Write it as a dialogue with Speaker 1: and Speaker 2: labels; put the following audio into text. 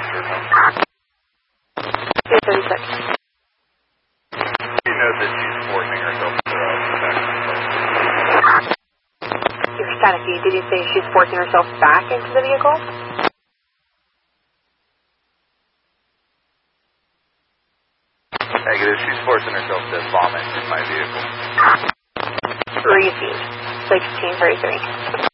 Speaker 1: or no?
Speaker 2: 236.
Speaker 1: You know that she's forcing herself to
Speaker 2: You're staticky. Did you say she's forcing herself back into the vehicle?
Speaker 1: Negative. She's forcing herself to vomit in my vehicle.
Speaker 2: Repeat. 1633.